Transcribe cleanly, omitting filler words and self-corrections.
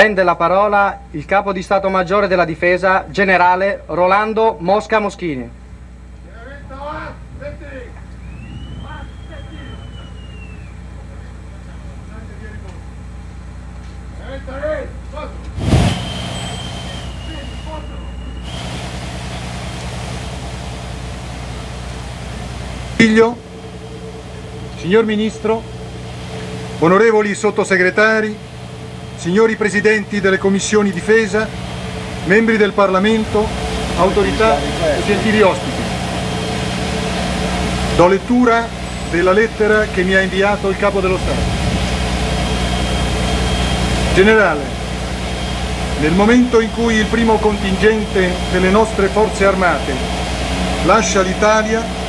Prende la parola il Capo di Stato Maggiore della Difesa, generale Rolando Mosca Moschini. Signor Ministro, onorevoli sottosegretari, signori presidenti delle commissioni difesa, membri del Parlamento, autorità e gentili ospiti. Do lettura della lettera che mi ha inviato il Capo dello Stato. Generale, nel momento in cui il primo contingente delle nostre forze armate lascia l'Italia,